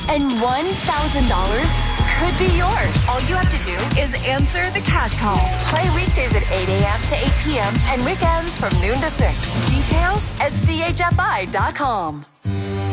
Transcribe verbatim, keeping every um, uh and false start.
and one thousand dollars could be yours. All you have to do is answer the cash call. Play weekdays at eight a.m. to eight p.m. and weekends from noon to six. Details at C H F I dot com.